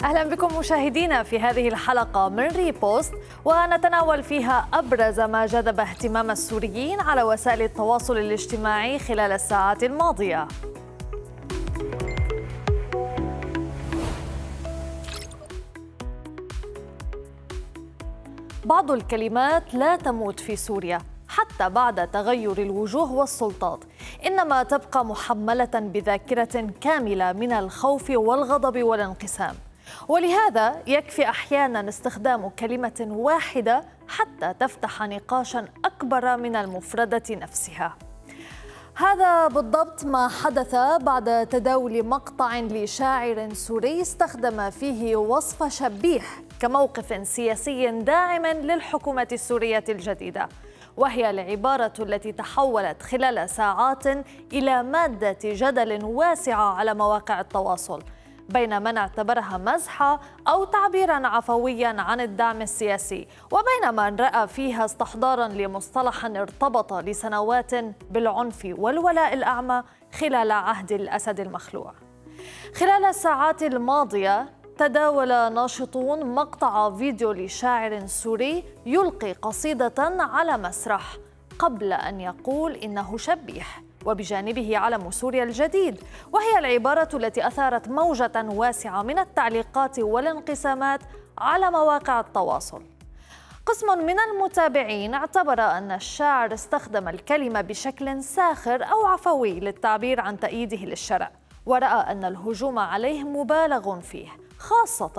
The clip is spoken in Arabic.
أهلا بكم مشاهدينا في هذه الحلقة من ريبوست، ونتناول فيها أبرز ما جذب اهتمام السوريين على وسائل التواصل الاجتماعي خلال الساعات الماضية. بعض الكلمات لا تموت في سوريا حتى بعد تغير الوجوه والسلطات، إنما تبقى محملة بذاكرة كاملة من الخوف والغضب والانقسام، ولهذا يكفي أحياناً استخدام كلمة واحدة حتى تفتح نقاشاً أكبر من المفردة نفسها. هذا بالضبط ما حدث بعد تداول مقطع لشاعر سوري استخدم فيه وصف شبيح كموقف سياسي داعم للحكومة السورية الجديدة، وهي العبارة التي تحولت خلال ساعات إلى مادة جدل واسعة على مواقع التواصل بين من اعتبرها مزحة أو تعبيراً عفوياً عن الدعم السياسي، وبين من رأى فيها استحضاراً لمصطلح ارتبط لسنوات بالعنف والولاء الأعمى خلال عهد الأسد المخلوع. خلال الساعات الماضية تداول ناشطون مقطع فيديو لشاعر سوري يلقي قصيدة على مسرح قبل أن يقول إنه شبيح، وبجانبه علم سوريا الجديد، وهي العبارة التي أثارت موجة واسعة من التعليقات والانقسامات على مواقع التواصل. قسم من المتابعين اعتبر أن الشاعر استخدم الكلمة بشكل ساخر أو عفوي للتعبير عن تأييده للشرع، ورأى أن الهجوم عليه مبالغ فيه، خاصة